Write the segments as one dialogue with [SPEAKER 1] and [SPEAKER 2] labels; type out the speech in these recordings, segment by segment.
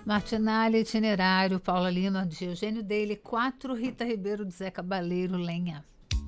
[SPEAKER 1] Martinalha, Itinerário, Paula Lima, de Eugênio Daily, 4, Rita Ribeiro, de Zé Cabaleiro, Lenha.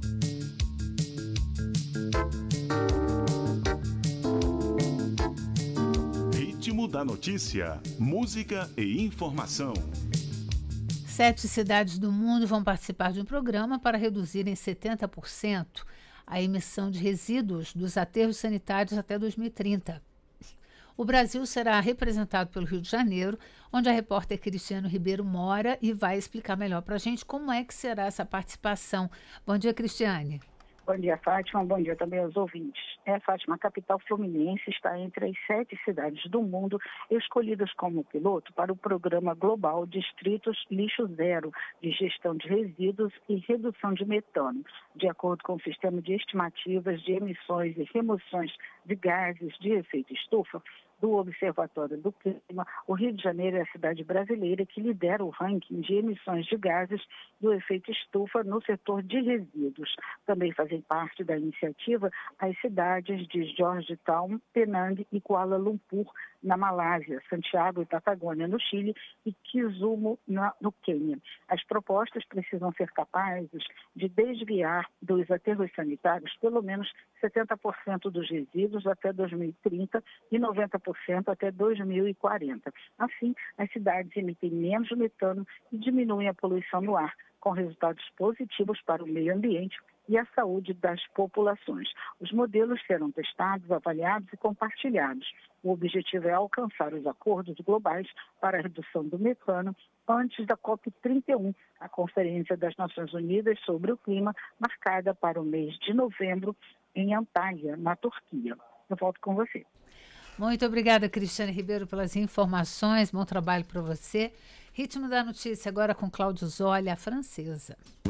[SPEAKER 2] Ritmo da notícia, música e informação.
[SPEAKER 1] 7 cidades do mundo vão participar de um programa para reduzir em 70% a emissão de resíduos dos aterros sanitários até 2030. O Brasil será representado pelo Rio de Janeiro, onde a repórter Cristiane Ribeiro mora e vai explicar melhor para a gente como é que será essa participação. Bom dia, Cristiane.
[SPEAKER 3] Bom dia, Fátima. Bom dia também aos ouvintes. Fátima, a capital fluminense está entre as 7 cidades do mundo escolhidas como piloto para o programa global Distritos Lixo Zero, de gestão de resíduos e redução de metano. De acordo com o sistema de estimativas de emissões e remoções de gases de efeito estufa, do Observatório do Clima, o Rio de Janeiro é a cidade brasileira que lidera o ranking de emissões de gases do efeito estufa no setor de resíduos. Também fazem parte da iniciativa as cidades de Georgetown, Penang e Kuala Lumpur, na Malásia, Santiago e Patagônia, no Chile, e Kisumu, no Quênia. As propostas precisam ser capazes de desviar dos aterros sanitários pelo menos 70% dos resíduos até 2030 e 90% até 2040. Assim, as cidades emitem menos metano e diminuem a poluição no ar, com resultados positivos para o meio ambiente e a saúde das populações. Os modelos serão testados, avaliados e compartilhados. O objetivo é alcançar os acordos globais para a redução do metano antes da COP31, a Conferência das Nações Unidas sobre o Clima, marcada para o mês de novembro em Antalya, na Turquia. Eu volto com você.
[SPEAKER 1] Muito obrigada, Cristiane Ribeiro, pelas informações. Bom trabalho para você. Ritmo da notícia agora com Cláudio Zolli, a francesa.